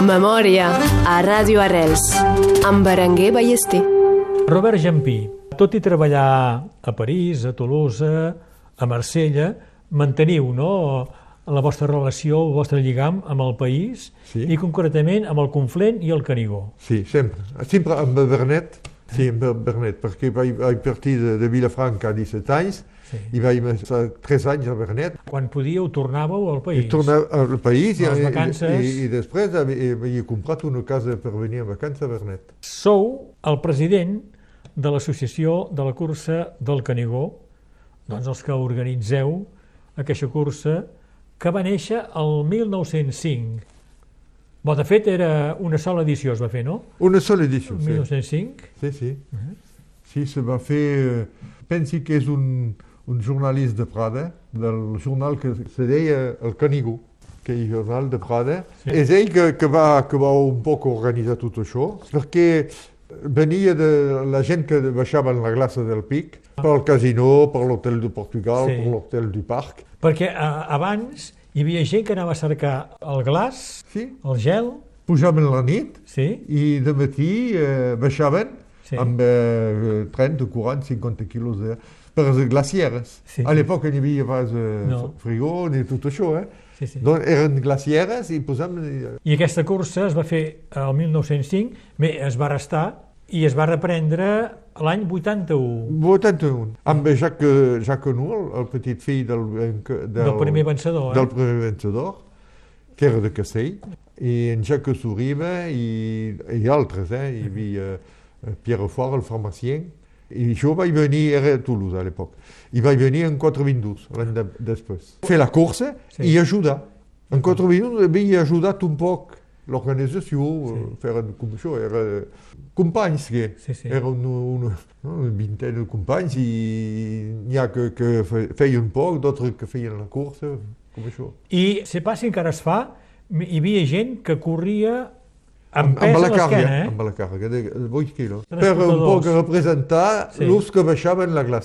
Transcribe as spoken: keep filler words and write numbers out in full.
Memòria a Ràdio Arrels amb Berenguer Ballester. Robert Jampí, tot i treballar a París, a Toulouse, a Marsella, manteniu, no, la vostra relació, el vostre lligam amb el país, sí. I concretament amb el Conflent i el Canigó. Sí, sempre. Sempre amb Vernet, sí, amb Vernet, perquè vaig, vaig partir de, de Vilafranca a disset anys, sí. I vaig estar tres anys a Vernet. Quan podíeu, tornàveu al país? I tornava al país i, vacances... i, i després havia comprat una casa per venir a vacances a Vernet. Sou el president de l'associació de la cursa del Canigó, doncs els que organitzeu aquesta cursa que va néixer el mil nou-cents cinc. Bon, de fet, era una sola edició, es va fer, no? Una sola edició, sí. mil nou-cents cinc? Sí, sí. Uh-huh. Sí, se va fer... Pensi que és un, un jornalista de Prada, del jornal que se deia El Canigó, que és el jornal de Prada. Sí. És ell que, que, va, que va un poc organitzar tot això, perquè venia de la gent que baixava en la glaça del Pic, pel casino, per l'hotel de Portugal, sí. Per l'hotel du Parc. Perquè a, abans hi havia gent que anava a cercar el glaç, sí. El gel... Pujaven la nit, sí. I de matí eh, baixaven, sí. Amb eh, trenta, quaranta, cinquanta quilos de, per les glacieres. Sí. A l'època n'hi havia pas eh, no. Frigó ni tot això, eh? Sí, sí. Doncs eren glacieres i posaven... I aquesta cursa es va fer el mil nou-cents cinc, bé, es va restar i es va reprendre l'any vuitanta-u. vuitanta-u, amb Jacques, Jacques Noul, el petit fill del, del, del primer vencedor, eh? Del primer vencedor, que era de Castell, i en Jacques Souriba i, i altres, eh? Hi havia uh, Pierre Fort, el farmacien, i jo vaig venir, era a Toulouse a l'època, i vaig venir en quatre vint-dos, l'any de, després. Fer la cursa, sí. I ajudar. En quatre vint-dos havia ajudat un poc l'organització, sí. Feren com això, era companys, que sí, sí. Era una, una, una vintena de companys, i n'hi ha que, que feien poc, d'altres que feien la cursa, com això. I se passa encara es fa, hi havia gent que corria amb pes amb a l'esquena, eh? Amb la càrrega, de vuit quilos. Per un poc representar sí. L'ús que baixaven la glaça.